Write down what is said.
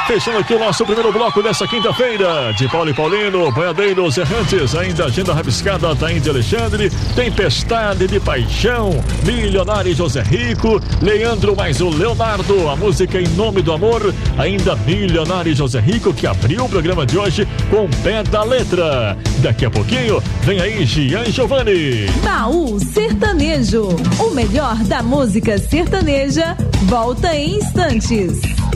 Fechando aqui o nosso primeiro bloco dessa quinta-feira. De Paulo e Paulino, Boiadeiros Errantes, ainda Agenda Rabiscada, Taim de Alexandre, Tempestade de Paixão, Milionário José Rico, Leandro mais o Leonardo, a música Em Nome do Amor, ainda Milionário José Rico, que abriu o programa de hoje com o pé da letra. Daqui a pouquinho, vem aí Gian Giovanni. Baú Sertanejo, o melhor da música sertaneja, volta em instantes.